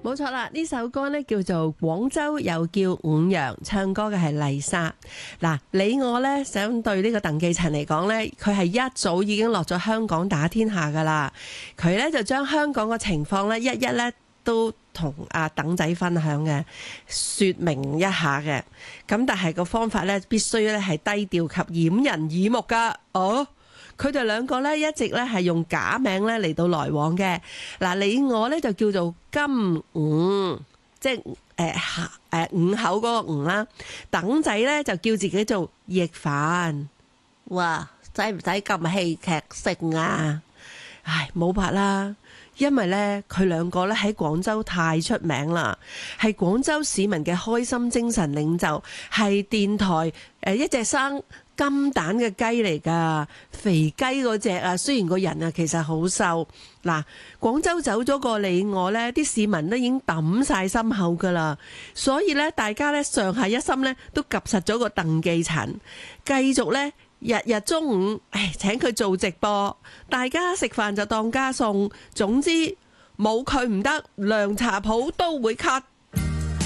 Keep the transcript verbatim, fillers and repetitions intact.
冇錯啦，呢首歌呢叫做《廣州又叫五羊》，唱歌嘅係麗莎。嗱，你我呢想對呢個鄧寄塵嚟講呢，佢係一早已經落咗香港打天下噶啦。佢呢就將香港嘅情況呢一一呢都同阿鄧仔分享嘅，說明一下嘅。咁但係個方法呢必須呢係低調及掩人耳目噶。哦。佢哋兩個咧一直咧係用假名咧嚟到來往嘅。嗱，你我咧就叫做金五，即係誒誒五口嗰個五啦。鄧仔咧就叫自己做亦凡。哇，使唔使咁戲劇性啊？唉，冇法啦，因為咧佢兩個咧喺廣州太出名啦，係廣州市民嘅開心精神領袖，係電台誒一隻生金蛋嘅雞嚟噶，肥雞嗰隻啊，雖然個人啊其實好瘦。嗱，廣州走咗個你我呢，啲市民都已經揼晒心口噶啦，所以呢，大家呢上下一心呢都及實咗個鄧寄塵，繼續呢，日日中午，唉，請佢做直播，大家食飯就當加餸，總之冇佢唔得，涼茶鋪都會 cut。